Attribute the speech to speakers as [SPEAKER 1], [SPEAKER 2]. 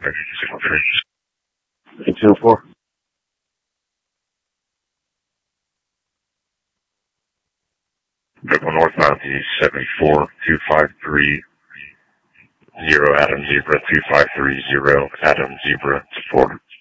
[SPEAKER 1] 804.
[SPEAKER 2] Go northbound to 74-253-0 Adam Zebra 2530 Adam Zebra 4.